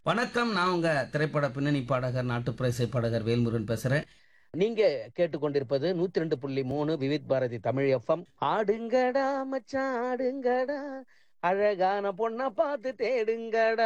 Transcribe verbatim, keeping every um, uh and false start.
வணக்கம். நான் உங்க திரைப்பட பின்னணி பாடகர், நாட்டுப்புற இசை பாடகர் வேல்முருகன் பேசுறேன். நீங்க கேட்டுக்கொண்டிருப்பது நூற்றி இரண்டு புள்ளி மூன்று விவித் பாரதி தமிழ் எஃப்எம். ஆடுங்கடா மச்சான் ஆடுங்கடா, அழகான பொண்ண பார்த்து தேடுங்கடா.